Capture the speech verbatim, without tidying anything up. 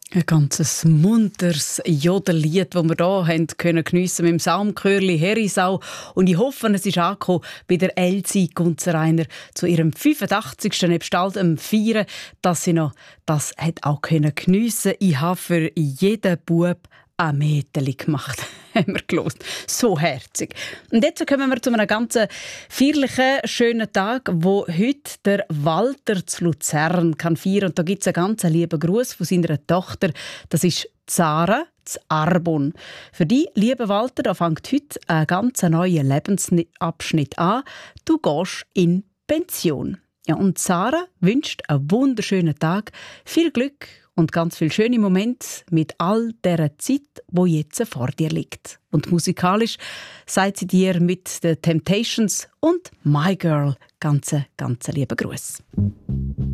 Ein ganzes munteres Jodellied, das wir hier haben können geniessen mit dem Saumchörli Herisau. Und ich hoffe, es ist angekommen bei der Elsie Gunzerainer zu ihrem fünfundachtzigsten nebst all dem Feiern, dass sie noch das hat auch können geniessen. Ich habe für jeden Bub ein Mädchen gemacht, haben wir gehört. So herzig. Und jetzt kommen wir zu einem ganz feierlichen, schönen Tag, wo heute der Walter zu Luzern kann feiern. Und da gibt es einen ganz lieben Gruß von seiner Tochter. Das ist Sarah zu Arbon. Für dich, lieber Walter, da fängt heute ein ganz neuer Lebensabschnitt an. Du gehst in Pension. Ja, und Sarah wünscht einen wunderschönen Tag, viel Glück und ganz viele schöne Momente mit all dieser Zeit, die jetzt vor dir liegt. Und musikalisch sagt sie dir mit The Temptations und My Girl ganz, ganz lieben Gruß.